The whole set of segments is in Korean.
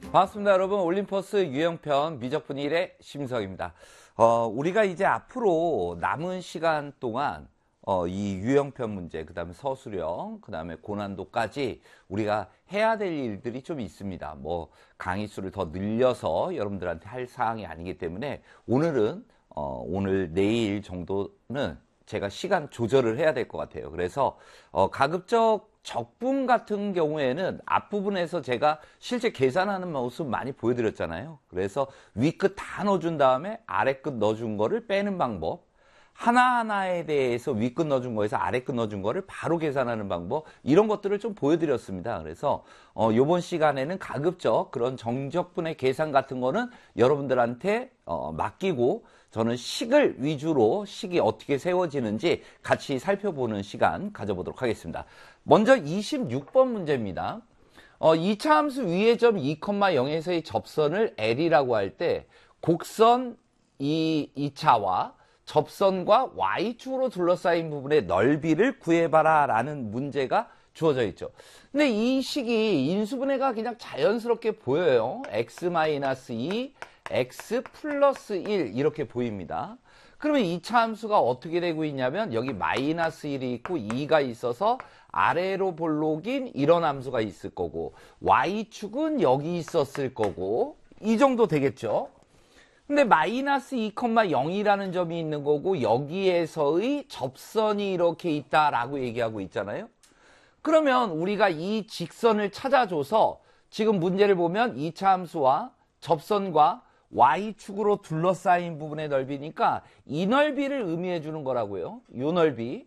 반갑습니다, 여러분. 올림퍼스 유형편 미적분 1의 심석입니다. 우리가 이제 앞으로 남은 시간 동안 이 유형편 문제, 그 다음에 서술형, 그 다음에 고난도까지 우리가 해야 될 일들이 좀 있습니다. 뭐 강의 수를 더 늘려서 여러분들한테 할 사항이 아니기 때문에 오늘은 오늘 내일 정도는 제가 시간 조절을 해야 될 것 같아요. 그래서 가급적 적분 같은 경우에는 앞부분에서 제가 실제 계산하는 모습 많이 보여드렸잖아요. 그래서 위끝 다 넣어준 다음에 아래끝 넣어준 거를 빼는 방법, 하나하나에 대해서 위끝 넣어준 거에서 아래끝 넣어준 거를 바로 계산하는 방법, 이런 것들을 좀 보여드렸습니다. 그래서 이번 시간에는 가급적 그런 정적분의 계산 같은 거는 여러분들한테 맡기고 저는 식을 위주로 식이 어떻게 세워지는지 같이 살펴보는 시간 가져보도록 하겠습니다. 먼저 26번 문제입니다. 2차 함수 위의 점 2,0에서의 접선을 L이라고 할 때 곡선 2차와 접선과 Y축으로 둘러싸인 부분의 넓이를 구해봐라 라는 문제가 주어져 있죠. 근데 이 식이 인수분해가 그냥 자연스럽게 보여요. x-2, x 플러스 1 이렇게 보입니다. 그러면 2차 함수가 어떻게 되고 있냐면 여기 마이너스 1이 있고 2가 있어서 아래로 볼록인 이런 함수가 있을 거고 Y축은 여기 있었을 거고 이 정도 되겠죠. 근데 마이너스 2,0이라는 점이 있는 거고 여기에서의 접선이 이렇게 있다라고 얘기하고 있잖아요. 그러면 우리가 이 직선을 찾아줘서 지금 문제를 보면 2차 함수와 접선과 Y축으로 둘러싸인 부분의 넓이니까 이 넓이를 의미해 주는 거라고요. 요 넓이를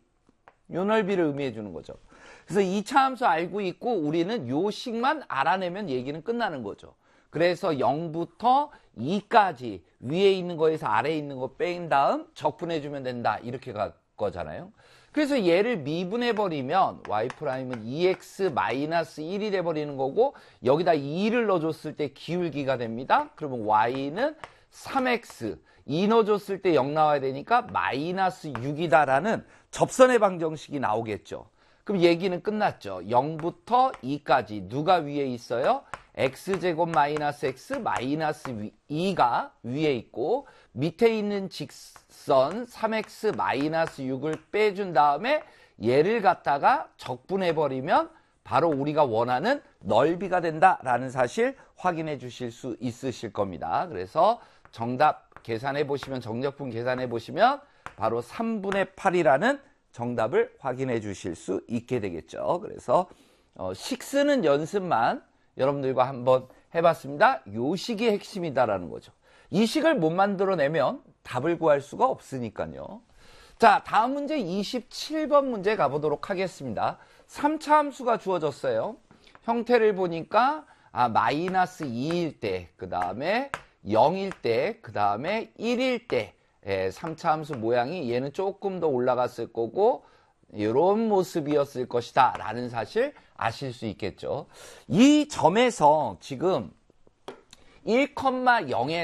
의미해 주는 거죠. 그래서 2차 함수 알고 있고 우리는 요 식만 알아내면 얘기는 끝나는 거죠. 그래서 0부터 2까지 위에 있는 거에서 아래에 있는 거 뺀 다음 적분해 주면 된다. 이렇게 갈 거잖아요. 그래서 얘를 미분해버리면 y'은 2x-1이 돼버리는 거고 여기다 2를 넣어줬을 때 기울기가 됩니다. 그러면 y는 3x, 2 넣어줬을 때 0 나와야 되니까 마이너스 6이다라는 접선의 방정식이 나오겠죠. 그럼 얘기는 끝났죠. 0부터 2까지 누가 위에 있어요? x제곱 마이너스 x 마이너스 2가 위에 있고 밑에 있는 직선 3x 마이너스 6을 빼준 다음에 얘를 갖다가 적분해버리면 바로 우리가 원하는 넓이가 된다라는 사실 확인해 주실 수 있으실 겁니다. 그래서 정답 계산해 보시면 정적분 계산해 보시면 바로 3분의 8이라는 정답을 확인해 주실 수 있게 되겠죠. 그래서 식 쓰는 연습만 여러분들과 한번 해봤습니다. 요 식이 핵심이다라는 거죠. 이 식을 못 만들어내면 답을 구할 수가 없으니까요. 자, 다음 문제 27번 문제 가보도록 하겠습니다. 3차 함수가 주어졌어요. 형태를 보니까 마이너스 2일 때, 그 다음에 0일 때, 그 다음에 1일 때 3차 함수 모양이 얘는 조금 더 올라갔을 거고 이런 모습이었을 것이다 라는 사실 아실 수 있겠죠. 이 점에서 지금 1,0에